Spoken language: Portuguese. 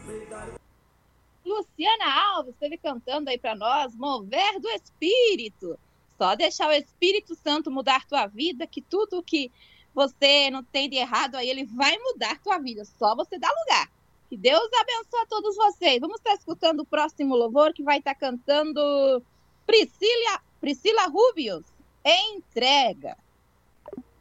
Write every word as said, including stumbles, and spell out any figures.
Luciana Alves esteve cantando aí para nós, Mover do Espírito. Só deixar o Espírito Santo mudar tua vida, que tudo que você não tem de errado aí, ele vai mudar tua vida. Só você dá lugar. Que Deus abençoe a todos vocês. Vamos estar escutando o próximo louvor, que vai estar cantando Priscila, Priscila Rubios, Entrega.